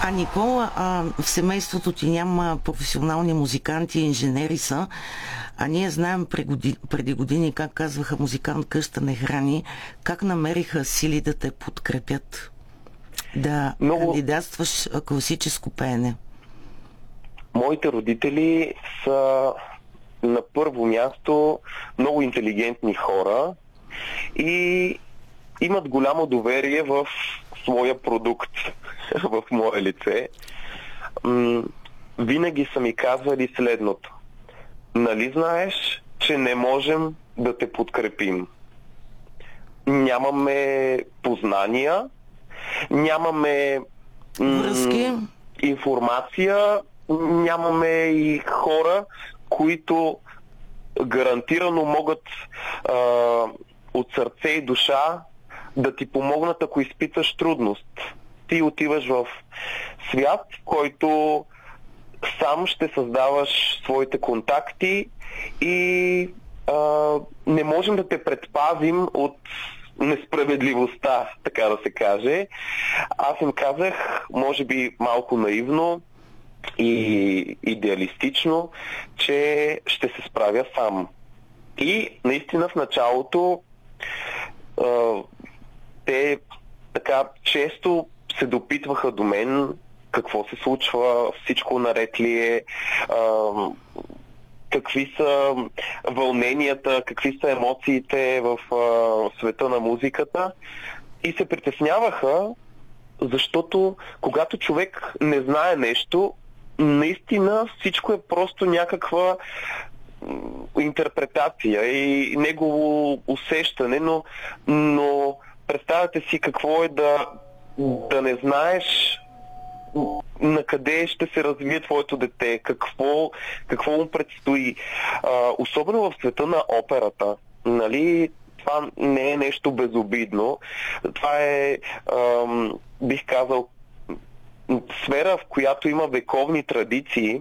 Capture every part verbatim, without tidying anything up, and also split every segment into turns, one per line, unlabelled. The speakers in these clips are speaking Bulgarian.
А Никола, а, в семейството ти няма професионални музиканти, инженери са, а ние знаем преди, преди години, как казваха музикант къща не храни, как намериха сили да те подкрепят да
Много...
кандидатстваш класическо пеене?
Моите родители са на първо място много интелигентни хора и имат голямо доверие в своя продукт, в мое лице. М- винаги са ми казвали следното. Нали знаеш, че не можем да те подкрепим? Нямаме познания, нямаме м-
връзки,
информация, нямаме и хора, които гарантирано могат а, от сърце и душа да ти помогнат, ако изпиташ трудност. Ти отиваш в свят, в който сам ще създаваш своите контакти и а, не можем да те предпазим от несправедливостта, така да се каже. Аз им казах, може би малко наивно и идеалистично, че ще се справя сам. И наистина в началото а, те така често се допитваха до мен какво се случва, всичко наред ли е, а, какви са вълненията, какви са емоциите в а, света на музиката и се притесняваха, защото когато човек не знае нещо, наистина всичко е просто някаква интерпретация и негово усещане, но, но представете си какво е да, да не знаеш на къде ще се развие твоето дете, какво, какво му предстои. А, особено в света на операта, нали, това не е нещо безобидно. Това е, ам, бих казал, сфера, в която има вековни традиции,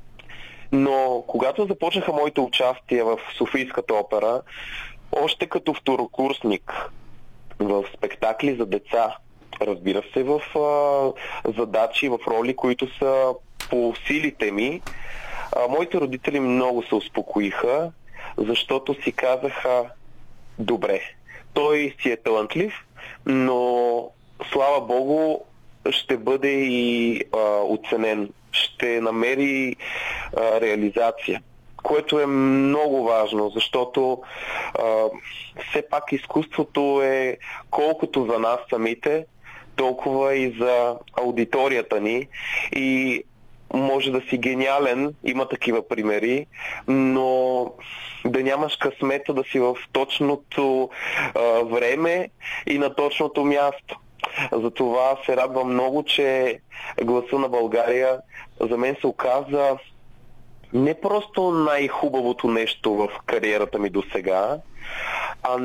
но когато започнаха моите участия в Софийската опера, още като второкурсник в спектакли за деца, разбира се, в а, задачи, в роли, които са по силите ми, а, моите родители много се успокоиха, защото си казаха, добре, той си е талантлив, но слава Богу ще бъде и а, оценен, ще намери а, реализация, което е много важно, защото а, все пак изкуството е колкото за нас самите, толкова и за аудиторията ни и може да си гениален, има такива примери, но да нямаш късмета да си в точното а, време и на точното място. Затова се радвам много, че Гласа на България за мен се оказа не просто най-хубавото нещо в кариерата ми досега, а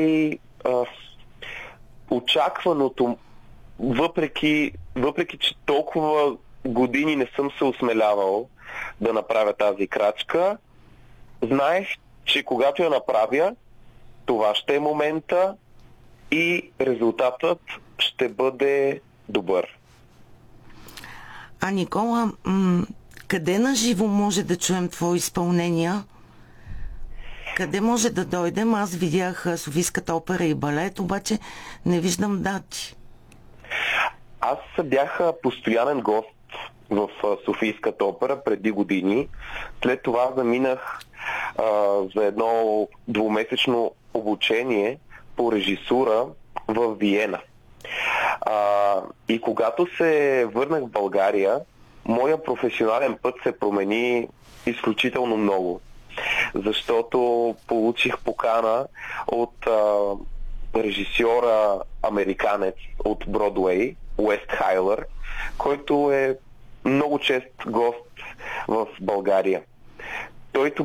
най-очакваното, въпреки, въпреки че толкова години не съм се осмелявал да направя тази крачка, знаех, че когато я направя, това ще е момента и резултатът ще бъде добър.
А Никола, м- къде на живо може да чуем твои изпълнения? Къде може да дойдем? Аз видях Софийската опера и балет, обаче не виждам дати.
Аз бях постоянен гост в Софийската опера преди години. След това заминах а, за едно двумесечно обучение по режисура в Виена. А, и когато се върнах в България, моя професионален път се промени изключително много. Защото получих покана от а, режисьора американец от Бродуей, Уест Хайлър, който е много чест гост в България. Той